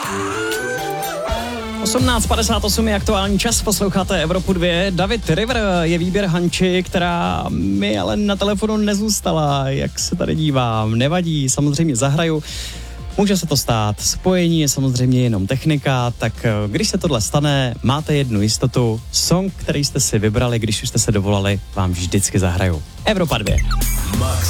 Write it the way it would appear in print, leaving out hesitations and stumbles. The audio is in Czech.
18:58 je aktuální čas, posloucháte Evropu 2. David River je výběr Hanči, která mi ale na telefonu nezůstala, jak se tady dívám. Nevadí, samozřejmě zahraju. Může se to stát, spojení je samozřejmě jenom technika, tak když se tohle stane, máte jednu jistotu, song, který jste si vybrali, když už jste se dovolali, vám vždycky zahraju. Evropa 2. Max